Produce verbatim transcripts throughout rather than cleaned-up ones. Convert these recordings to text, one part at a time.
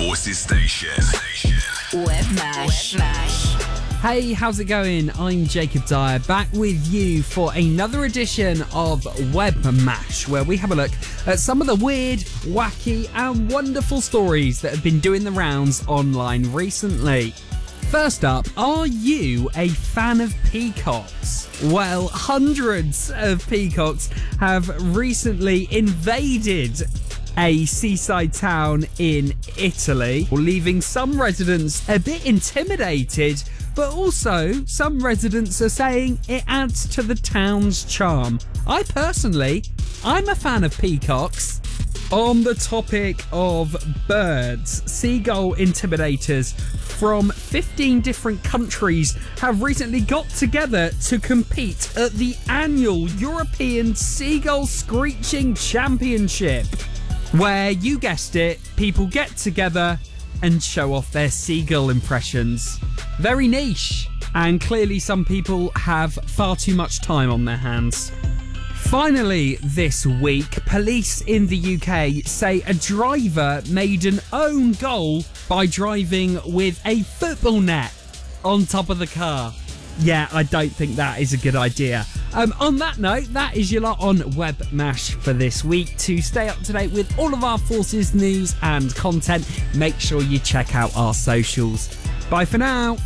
Forces Station. Webmash. Webmash. Hey, how's it going? I'm Jacob Dyer, back with you for another edition of Webmash, where we have a look at some of the weird, wacky, and wonderful stories that have been doing the rounds online recently. First up, are you a fan of peacocks? Well, hundreds of peacocks have recently invaded a seaside town in Italy, leaving some residents a bit intimidated, but also some residents are saying it adds to the town's charm. I personally, I'm a fan of peacocks. On the topic of birds, seagull intimidators from fifteen different countries have recently got together to compete at the annual European Seagull Screeching Championship, where, you guessed it, people get together and show off their seagull impressions. Very niche, and clearly some people have far too much time on their hands. Finally, this week, police in the U K say a driver made an own goal by driving with a football net on top of the car. Yeah, I don't think that is a good idea. Um, on that note, that is your lot on Webmash for this week. To stay up to date with all of our Forces news and content, make sure you check out our socials. Bye for now.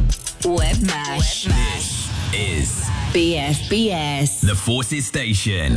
Webmash. This is B F B S. the Forces Station.